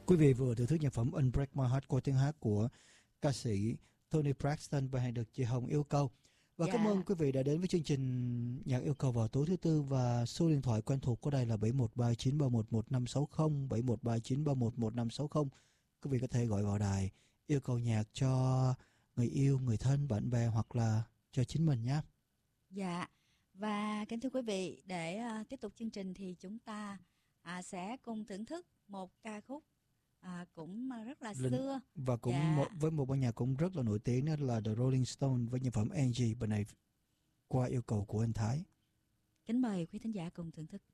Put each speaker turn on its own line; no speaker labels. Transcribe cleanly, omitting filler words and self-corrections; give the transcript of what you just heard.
Quý vị vừa thưởng thức nhạc phẩm Unbreak My Heart qua tiếng hát của ca sĩ Tony Braxton và hãy được chị Hồng yêu cầu. Và cảm ơn quý vị đã đến với chương trình nhạc yêu cầu vào tối thứ tư, và số điện thoại quen thuộc của đây là 71393111560, 71393111560. Quý vị có thể gọi vào đài yêu cầu nhạc cho người yêu, người thân, bạn bè hoặc là cho chính mình nhé.
Dạ, và kính thưa quý vị, để tiếp tục chương trình thì chúng ta sẽ cùng thưởng thức một ca khúc cũng rất là xưa
và cũng với một ban nhạc cũng rất là nổi tiếng, đó là The Rolling Stone với nhạc phẩm Angie, bài này qua yêu cầu của anh Thái.
Kính mời quý thính giả cùng thưởng thức.